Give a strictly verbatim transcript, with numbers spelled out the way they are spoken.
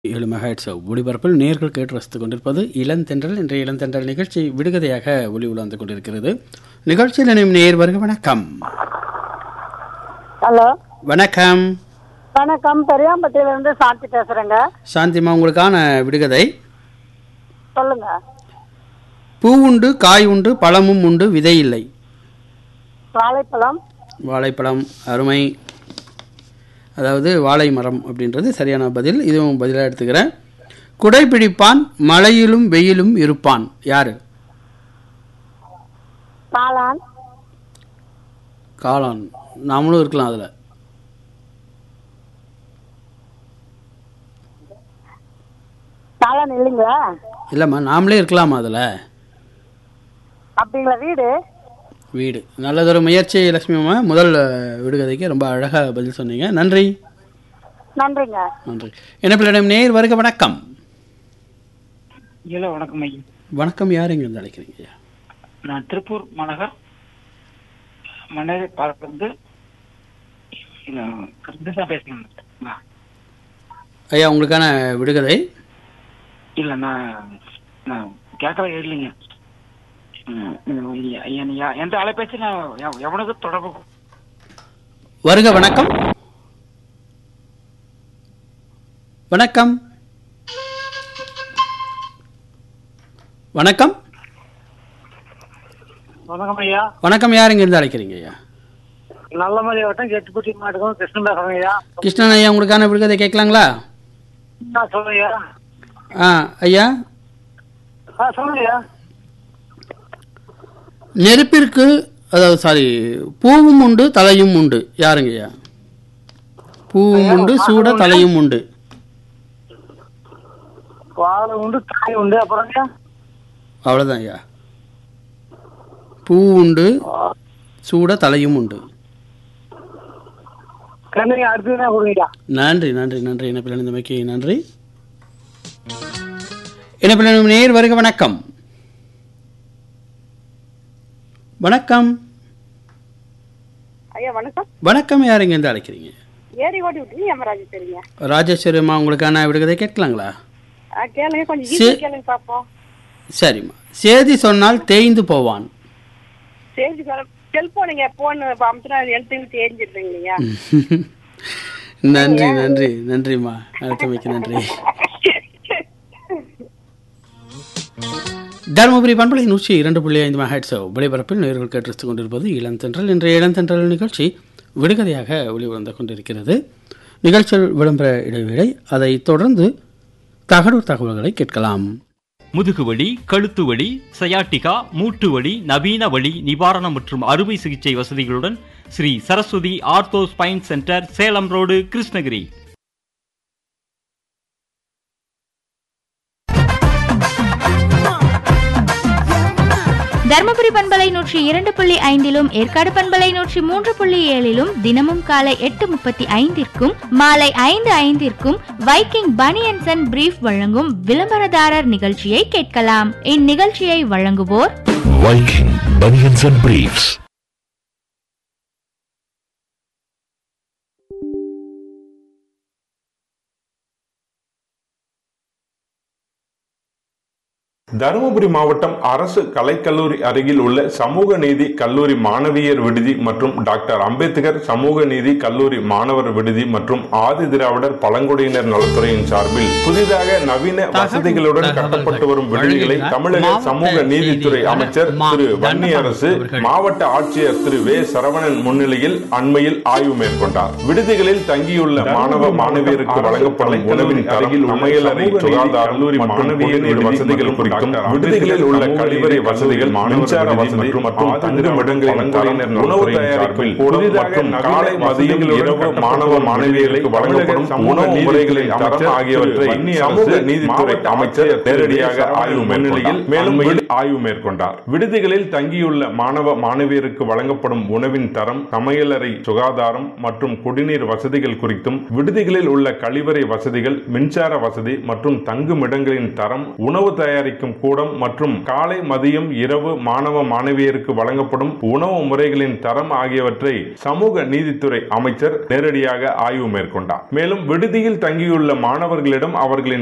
ஏழு மெகாஹெர்ட்ஸ் ஒளிபரப்பில் நேர்கள் கேட்டு ரசித்துக் கொண்டிருப்பது இளந்தென்றல். இன்றைய இளந்தென்றல் நிகழ்ச்சி விடுகதையாக ஒளி உலாந்து கொண்டிருக்கிறது. நிகழ்ச்சியில் இணையும் நேர் வருக. வணக்கம். ஹலோ, வணக்கம். வணக்கம். பெரியாம்பட்டியிலிருந்து சாந்தி பேசுறேங்க. சாந்திமா, உங்களுக்கான விடுகதை. சொல்லுங்க. பூ உண்டு, காய் உண்டு, பழமும் உண்டு, விதை இல்லை. வாழைப்பழம். வாழைப்பழம். அருமை. அதாவது வாழை மரம் அப்படின்றது சரியான பதில். இதுவும் பதிலாக எடுத்துக்கிறேன். குடைப்பிடிப்பான், மழையிலும் வெயிலும் இருப்பான். யாரு? காளான். காளான். நாமளும் இருக்கலாம் அதில். காளான் இல்லைங்களா? இல்லைம்மா, நாமளே இருக்கலாமா அதில்? அப்படிங்களா? வீடு. வீடு. நல்லதொரு முயற்சி லட்சுமி அம்மா. முதல் விடுகதைக்கு ரொம்ப அழகாக பதில் சொன்னீங்க. நன்றி. நன்றிங்க. நன்றி. இணைப்பிலிடம் நேர் வருக. வணக்கம். ஹலோ, வணக்கம் ஐயா. வணக்கம். யார் எங்க இருந்து அழைக்கிறீங்க? நான் திருப்பூர் மாநகர் மன்னரை பார்க்கறது தான் பேசுகிறேன். ஐயா, உங்களுக்கான விடுகதை. இல்லை, நான் நான் கேட்கவே இல்லைங்க. ஐயா, எந்த அலைபேசி நான் எவனுக்கு தொடர்பு? வருக. வணக்கம். வணக்கம். வணக்கம். வணக்கம் ஐயா. வணக்கம். யார் எங்க இருந்து அழைக்கிறீங்க ஐயா? நல்ல மாதிரி வட்டம் கெட்டுப்பட்டி மாட்டுக்கும் கிருஷ்ணன் பேசுறேன் ஐயா. கிருஷ்ணன் ஐயா, உங்களுக்கான விடுகதை கேட்கலாங்களா? சொல்லுங்க. ஆ ஐயா, சொல்லுங்க. நெருப்பிற்கு, அதாவது சாரி, பூவும் உண்டு தலையும் உண்டு. யாருங்க ஐயா? பூவும் உண்டு, சூட தலையும் உண்டு. வாழை உண்டு, காய் உண்டு, அப்புறம் அவ்வளோதான் ஐயா. பூ உண்டு, சூட தலையும் உண்டு. நன்றி நன்றி நன்றி. இணைப்பில் இணைந்தமைக்கு நன்றி. இணைப்பில் நேர் வருக. வணக்கம். வணக்கம். ஐயா வணக்கம். வணக்கம். யார் எங்க இருந்து அழைக்கிறீங்க? ஏரி ஓடி விட்டு நம்ம ராஜேஸ்வரிங்க. ராஜேஸ்வரிமா, உங்களுக்கான விடுகதை கேட்கலாங்களா? கேளுங்க, கொஞ்சம் ஈஸியா கேளுங்க பாப்போம். சரிம்மா. சேதி சொன்னால் தேய்ந்து போவான். சேதி செல்போனுங்க, போன் அமுத்துனா எழுத்துங்க தேஞ்சிடுறீங்க. நன்றி நன்றி நன்றிம்மா. அழைத்தமைக்கு நன்றி. தருமபுரி பண்பலை நூற்றி இரண்டு புள்ளி ஐந்து மெகாஹெர்ட்ஸ் ஒளிபரப்பில் நேர்கள் கேட்டு கொண்டிருப்பது இளந்தென்றல். இன்றைய இளந்தென்றல் நிகழ்ச்சி விடுகதையாக ஒளிவந்து கொண்டிருக்கிறது. நிகழ்ச்சியில் விளம்பர இடைவேளை. அதை தொடர்ந்து தகவல் தகவல்களை கேட்கலாம். முதுகுவலி, கழுத்து வலி, சயாட்டிகா, மூட்டு வலி, நவீன வலி நிவாரணம் மற்றும் அறுவை சிகிச்சை வசதிகளுடன் Sri Saraswati ortho spine centre, Salem road, Krishnagiri. Dharmapuri பண்பலை நூற்றி இரண்டு புள்ளி ஐந்திலும் ஏற்காடு பண்பலை நூற்றி மூன்று புள்ளி ஏழிலும் தினமும் காலை எட்டு முப்பத்தி ஐந்திற்கும் மாலை ஐந்து ஐந்திற்கும் வைக்கிங் பனியன்ஸ் அண்ட் பிரீஃப் வழங்கும் விளம்பரதாரர் நிகழ்ச்சியை கேட்கலாம். இந்நிகழ்ச்சியை வழங்குவோர் Viking banians and briefs. Dharmapuri மாவட்டம் அரசு கலைக்கல்லூரி அருகில் உள்ள சமூக நீதி கல்லூரி மாணவியர் விடுதி மற்றும் டாக்டர் அம்பேத்கர் சமூக நீதி கல்லூரி மாணவர் விடுதி மற்றும் ஆதி திராவிடர் பழங்குடியினர் நலத்துறையின் சார்பில் புதிதாக நவீன வசதிகளுடன் கட்டப்பட்டு வரும் விடுதிகளை தமிழக சமூக நீதித்துறை அமைச்சர் திரு வன்னியரசு மாவட்ட ஆட்சியர் திரு வே சரவணன் முன்னிலையில் அண்மையில் ஆய்வு மேற்கொண்டார். விடுதிகளில் தங்கியுள்ள மாணவ மாணவியருக்கு வழங்கப்படும் உணவின் தரத்தில் சமையலறை, சுகாதார கல்லூரி மாணவியர் வசதிகள் குறித்து விடுதிகளில் உள்ள கழிவறை வசதிகள், மின்சார வசதி மற்றும் தங்குமிடங்களின் தரம், உணவு தயாரிப்பில் புதிதாக காலை, மதியம், இரவு மாணவ மாணவியர்களுக்கு வழங்கப்படும் உணவு முறைகளின் தரம் ஆகியவற்றை சமூக நீதித்துறை அமைச்சர் நேரடியாக ஆய்வு முன்னிலையில் மேலும் ஆய்வு மேற்கொண்டார். விடுதிகளில் தங்கியுள்ள மாணவ மாணவியருக்கு வழங்கப்படும் உணவின் தரம், சமையலறை, சுகாதாரம் மற்றும் குடிநீர் வசதிகள் குறித்தும், விடுதிகளில் உள்ள கழிவறை வசதிகள், மின்சார வசதி மற்றும் தங்குமிடங்களின் தரம், உணவு தயாரிக்கும் நடத்தும் கூடம் மற்றும் காலை மதியம் இரவு மாணவ மாணவியருக்கு வழங்கப்படும் உணவு முறைகளின் தரம் ஆகியவற்றை சமூக நீதித்துறை அமைச்சர் நேரடியாக ஆய்வு மேற்கொண்டார். மேலும் விடுதியில் தங்கியுள்ள மாணவர்களிடம் அவர்களின்